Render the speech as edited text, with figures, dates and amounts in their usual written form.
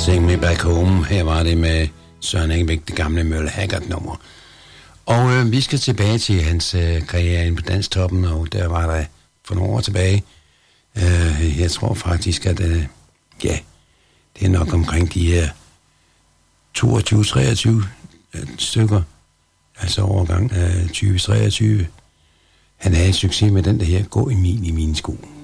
Sing Me Back Home. Her var det med Søren Engebæk, det gamle Merle Haggard-nummer. Og vi skal tilbage til hans karriere inde på Danstoppen, og der var der for nogle år tilbage. Jeg tror faktisk, at det er nok omkring de her 22-23 stykker, altså overgang 2023. Han havde succes med den der her, gå i mine sko.